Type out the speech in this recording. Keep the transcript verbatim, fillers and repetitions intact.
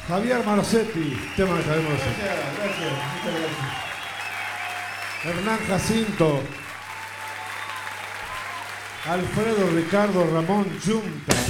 Javier Marcetti, tema de Javier Marcetti. Gracias, gracias, muchas gracias. Hernán Jacinto. Alfredo Ricardo Ramón Junta.